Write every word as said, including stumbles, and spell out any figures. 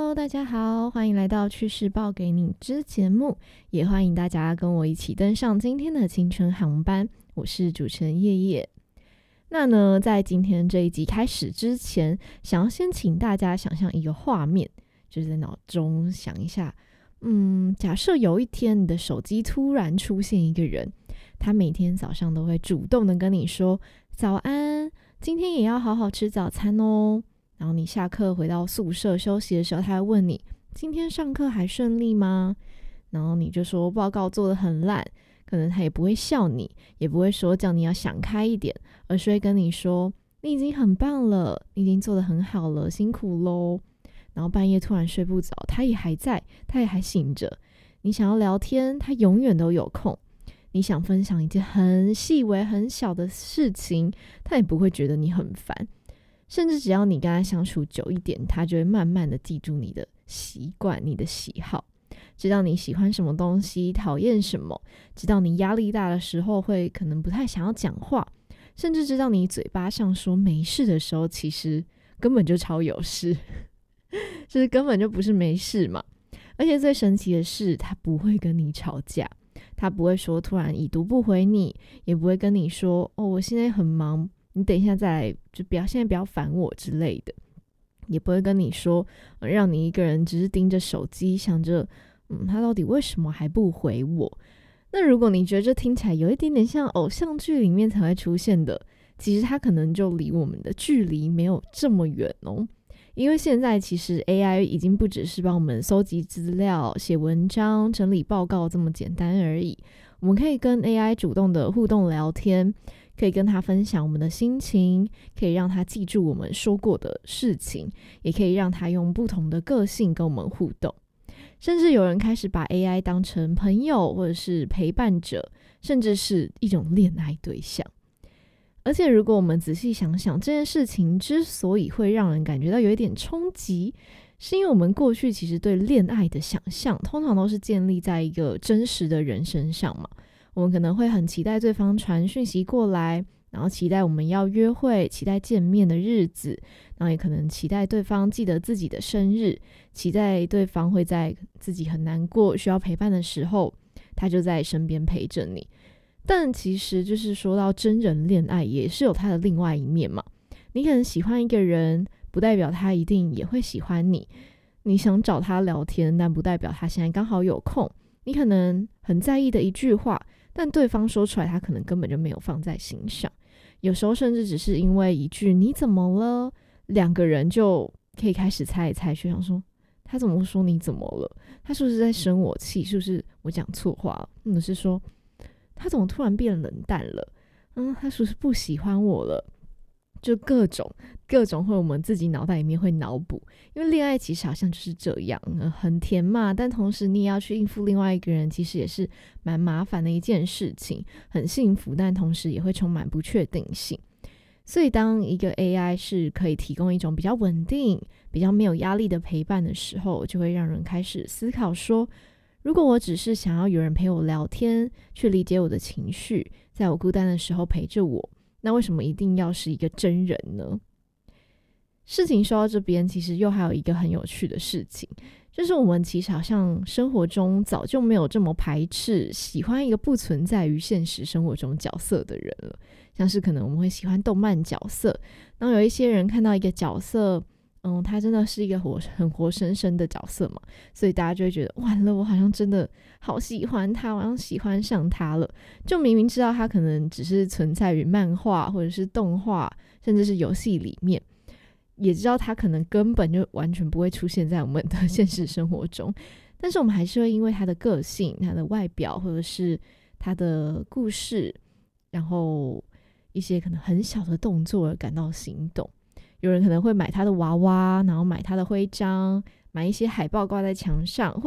Hello， 大家好，欢迎来到趋势报给你之节目，也欢迎大家跟我一起登上今天的青春航班。我是主持人叶叶。那呢，在今天这一集开始之前，想要先请大家想象一个画面，就是在脑中想一下，嗯，假设有一天你的手机突然出现一个人，他每天早上都会主动的跟你说早安，今天也要好好吃早餐哦。然后你下课回到宿舍休息的时候，他会问你今天上课还顺利吗？然后你就说报告做得很烂，可能他也不会笑你，也不会说叫你要想开一点，而是会跟你说你已经很棒了，你已经做得很好了，辛苦咯。然后半夜突然睡不着，他也还在，他也还醒着。你想要聊天，他永远都有空。你想分享一件很细微很小的事情，他也不会觉得你很烦。甚至只要你跟他相处久一点，他就会慢慢的记住你的习惯，你的喜好，知道你喜欢什么东西，讨厌什么，知道你压力大的时候会可能不太想要讲话，甚至知道你嘴巴上说没事的时候，其实根本就超有事就是根本就不是没事嘛。而且最神奇的是，他不会跟你吵架，他不会说突然已读不回你，也不会跟你说哦我现在很忙，你等一下再来，就不要现在不要烦我之类的，也不会跟你说、呃、让你一个人只是盯着手机想着嗯，他到底为什么还不回我。那如果你觉得这听起来有一点点像偶像剧里面才会出现的，其实他可能就离我们的距离没有这么远哦。因为现在其实 A I 已经不只是帮我们搜集资料、写文章、整理报告这么简单而已，我们可以跟 A I 主动的互动聊天，可以跟他分享我们的心情，可以让他记住我们说过的事情，也可以让他用不同的个性跟我们互动。甚至有人开始把 A I 当成朋友，或者是陪伴者，甚至是一种恋爱对象。而且如果我们仔细想想，这件事情之所以会让人感觉到有一点冲击，是因为我们过去其实对恋爱的想象通常都是建立在一个真实的人身上嘛。我们可能会很期待对方传讯息过来，然后期待我们要约会，期待见面的日子，然后也可能期待对方记得自己的生日，期待对方会在自己很难过需要陪伴的时候，他就在身边陪着你。但其实就是说到真人恋爱也是有它的另外一面嘛。你可能喜欢一个人，不代表他一定也会喜欢你。你想找他聊天，但不代表他现在刚好有空。你可能很在意的一句话，但对方说出来他可能根本就没有放在心上。有时候甚至只是因为一句你怎么了，两个人就可以开始猜来猜去，想说他怎么说你怎么了，他是不是在生我气，是不是我讲错话了，或者是说他怎么突然变冷淡了，嗯，他是不是不喜欢我了，就各种各种会我们自己脑袋里面会脑补。因为恋爱其实好像就是这样、呃、很甜嘛，但同时你也要去应付另外一个人，其实也是蛮麻烦的一件事情，很幸福，但同时也会充满不确定性。所以当一个 A I 是可以提供一种比较稳定、比较没有压力的陪伴的时候，就会让人开始思考说，如果我只是想要有人陪我聊天，去理解我的情绪，在我孤单的时候陪着我，那为什么一定要是一个真人呢？事情说到这边，其实又还有一个很有趣的事情，就是我们其实好像生活中早就没有这么排斥喜欢一个不存在于现实生活中角色的人了。像是可能我们会喜欢动漫角色，然后有一些人看到一个角色，嗯，他真的是一个活很活生生的角色嘛，所以大家就会觉得完了，我好像真的好喜欢他，我好像喜欢上他了。就明明知道他可能只是存在于漫画或者是动画甚至是游戏里面，也知道他可能根本就完全不会出现在我们的现实生活中，但是我们还是会因为他的个性、他的外表或者是他的故事，然后一些可能很小的动作而感到心动。有人可能会买他的娃娃，然后买他的徽章，买一些海报挂在墙上，